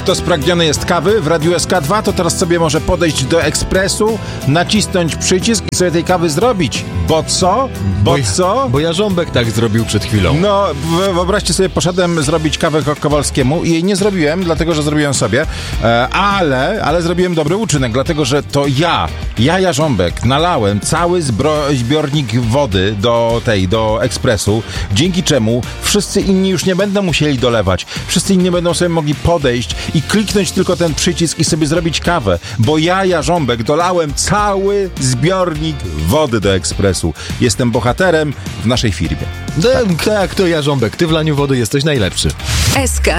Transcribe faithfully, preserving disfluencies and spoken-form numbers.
kto spragniony jest kawy w Radiu S K dwa, to teraz sobie może podejść do ekspresu, nacisnąć przycisk i sobie tej kawy zrobić. Bo co? Bo, bo co? Bo Jarząbek tak zrobił przed chwilą. No, wyobraźcie sobie, poszedłem zrobić kawę Kowalskiemu i jej nie zrobiłem, dlatego, że zrobiłem sobie, e, ale, ale zrobiłem dobry uczynek, dlatego, że to ja, ja Jarząbek, nalałem cały zbro- zbiornik wody do tej, do ekspresu, dzięki czemu wszyscy inni już nie będą musieli dolewać. Wszyscy inni będą sobie mogli podejść i kliknąć tylko ten przycisk i sobie zrobić kawę, bo ja, Jarząbek, dolałem cały zbiornik wody do ekspresu. Jestem bohaterem w naszej firmie. Tak, tak, to Jarząbek, ty w laniu wody jesteś najlepszy. S K